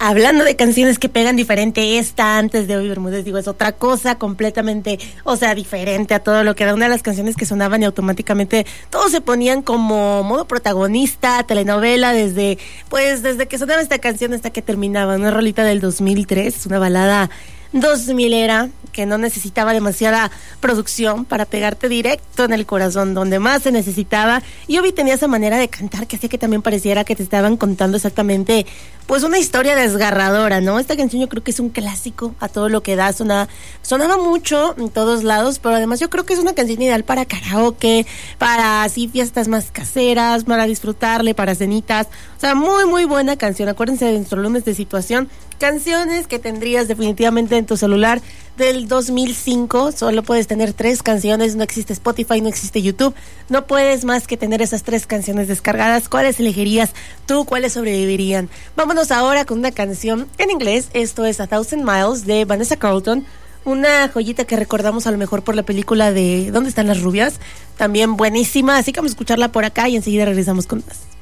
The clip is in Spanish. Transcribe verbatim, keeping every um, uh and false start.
hablando de canciones que pegan diferente, esta antes de Hoy Bermúdez, digo, es otra cosa completamente, o sea, diferente a todo lo que era una de las canciones que sonaban y automáticamente todos se ponían como modo protagonista, telenovela, desde, pues, desde que sonaba esta canción hasta que terminaba, una rolita del dos mil tres, una balada dos milera, que no necesitaba demasiada producción para pegarte directo en el corazón, donde más se necesitaba. Y Obi tenía esa manera de cantar que hacía que también pareciera que te estaban contando exactamente, pues, una historia desgarradora, ¿no? Esta canción yo creo que es un clásico a todo lo que da, sonaba, sonaba mucho en todos lados, pero además yo creo que es una canción ideal para karaoke, para así fiestas más caseras, para disfrutarle, para cenitas. O sea, muy, muy buena canción. Acuérdense de nuestro lunes de situación. Canciones que tendrías definitivamente en tu celular del dos mil cinco. Solo puedes tener tres canciones, no existe Spotify, no existe YouTube, no puedes más que tener esas tres canciones descargadas. ¿Cuáles elegirías tú? ¿Cuáles sobrevivirían? Vámonos ahora con una canción en inglés. Esto es A Thousand Miles de Vanessa Carlton, una joyita que recordamos a lo mejor por la película de ¿Dónde están las rubias? También buenísima, así que vamos a escucharla por acá y enseguida regresamos con más.